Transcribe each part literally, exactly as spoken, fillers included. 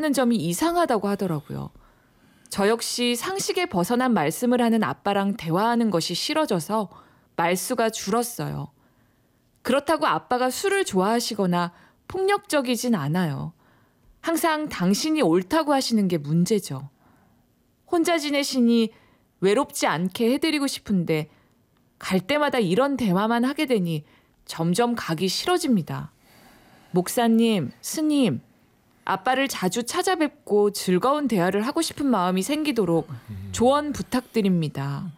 말하는 점이 이상하다고 하더라고요. 저 역시 상식에 벗어난 말씀을 하는 아빠랑 대화하는 것이 싫어져서 말수가 줄었어요. 그렇다고 아빠가 술을 좋아하시거나 폭력적이진 않아요. 항상 당신이 옳다고 하시는 게 문제죠. 혼자 지내시니 외롭지 않게 해드리고 싶은데 갈 때마다 이런 대화만 하게 되니 점점 가기 싫어집니다. 목사님, 스님, 아빠를 자주 찾아뵙고 즐거운 대화를 하고 싶은 마음이 생기도록 조언 부탁드립니다.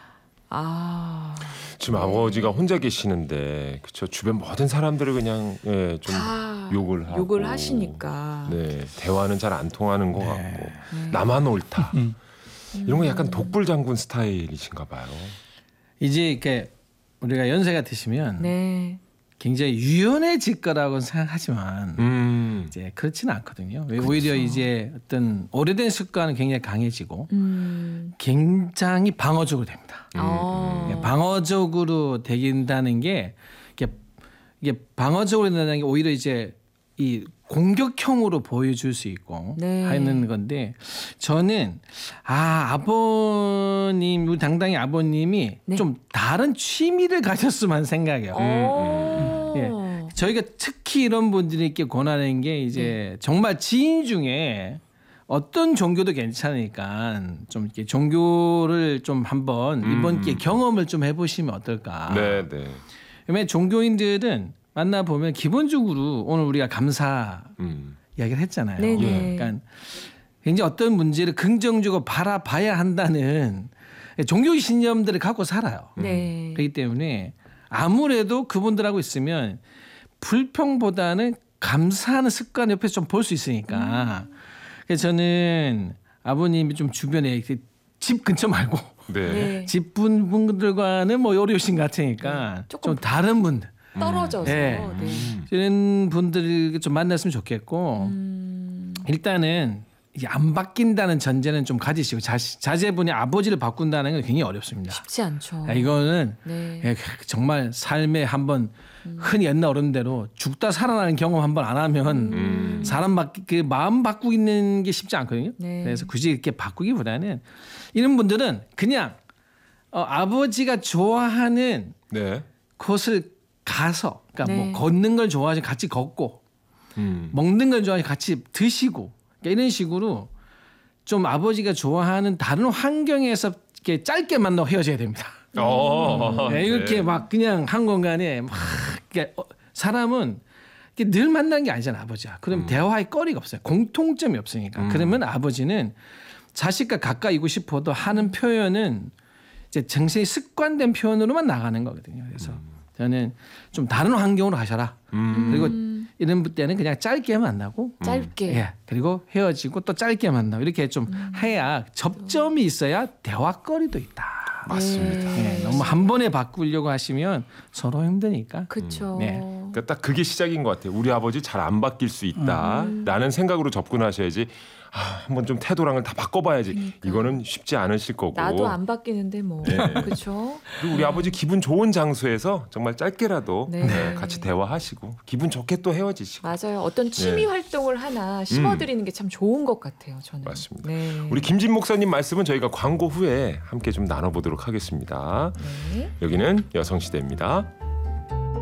아, 지금 네. 아버지가 혼자 계시는데 그쵸 주변 모든 사람들을 그냥 예, 좀 욕을 하고 욕을 하시니까 네 대화는 잘 안 통하는 것 네. 같고 네. 나만 옳다 이런 거 약간 독불장군 스타일이신가 봐요. 이제 이렇게 우리가 연세가 드시면 네. 굉장히 유연해질 거라고 생각하지만 음. 이제 그렇지는 않거든요. 그쵸. 오히려 이제 어떤 오래된 습관은 굉장히 강해지고 음. 굉장히 방어적으로 됩니다. 어. 예, 방어적으로 되긴다는 게 이게, 이게 방어적으로 된다는 게 오히려 이제 이 공격형으로 보여줄 수 있고 네. 하는 건데 저는 아 아버님 우리 당당히 아버님이 네. 좀 다른 취미를 가졌으면 하는 생각이에요. 어. 예. 저희가 특히 이런 분들에게 권하는 게 이제 네. 정말 지인 중에 어떤 종교도 괜찮으니까 좀 이렇게 종교를 좀 한번 음. 이번 기회에 경험을 좀 해보시면 어떨까. 네, 네. 왜냐면 종교인들은 만나 보면 기본적으로 오늘 우리가 감사 음. 이야기를 했잖아요. 네네. 그러니까 굉장히 어떤 문제를 긍정적으로 바라봐야 한다는 종교 신념들을 갖고 살아요. 네. 그렇기 때문에 아무래도 그분들하고 있으면 불평보다는 감사하는 습관 옆에서 좀 볼 수 있으니까. 음. 그래서 저는 아버님이 좀 주변에 집 근처 말고 네. 네. 집 분들과는 뭐 어려우신 것 같으니까 네. 조금 좀 다른 분들 떨어져서 네. 네. 이런 분들을 좀 만났으면 좋겠고 음. 일단은 이게 안 바뀐다는 전제는 좀 가지시고 자, 자제분이 아버지를 바꾼다는 건 굉장히 어렵습니다. 쉽지 않죠. 이거는 네. 예, 정말 삶에 한번 흔히 옛날 어른대로 죽다 살아나는 경험 한번 안 하면 음. 사람 바, 그 마음 바꾸는 게 쉽지 않거든요. 네. 그래서 굳이 이렇게 바꾸기보다는 이런 분들은 그냥 어, 아버지가 좋아하는 네. 곳을 가서 그러니까 네. 뭐 걷는 걸 좋아하시면 같이 걷고 음. 먹는 걸 좋아하시면 같이 드시고 그러니까 이런 식으로 좀 아버지가 좋아하는 다른 환경에서 이렇게 짧게 만나고 헤어져야 됩니다. 어. 네, 이렇게 네. 막 그냥 한 공간에 막 이렇게 어, 사람은 이렇게 늘 만나는 게 아니잖아 아버지야. 그럼 음. 대화의 거리가 없어요. 공통점이 없으니까. 음. 그러면 아버지는 자식과 가까이고 싶어도 하는 표현은 이제 정신이 습관된 표현으로만 나가는 거거든요. 그래서 음. 저는 좀 다른 환경으로 가셔라. 음. 그리고 음. 이런 때는 그냥 짧게 만나고 짧게. 예. 그리고 헤어지고 또 짧게 만나고 이렇게 좀 음. 해야 접점이 있어야 대화거리도 있다. 맞습니다. 예, 너무 한 번에 바꾸려고 하시면 서로 힘드니까. 그렇죠. 네. 그러니까 딱 그게 시작인 것 같아요. 우리 아버지 잘 안 바뀔 수 있다라는 생각으로 접근하셔야지. 아, 한번 좀 태도랑을 다 바꿔봐야지. 그러니까. 이거는 쉽지 않으실 거고. 나도 안 바뀌는데 뭐. 네. 그렇죠. 그리고 우리 아버지 기분 좋은 장소에서 정말 짧게라도 네. 네, 같이 대화하시고 기분 좋게 또 헤어지시고. 맞아요. 어떤 취미 네. 활동을 하나 심어드리는 게 참 좋은 것 같아요. 저는. 맞습니다. 네. 우리 김진 목사님 말씀은 저희가 광고 후에 함께 좀 나눠보도록 하겠습니다. 네. 여기는 여성시대입니다.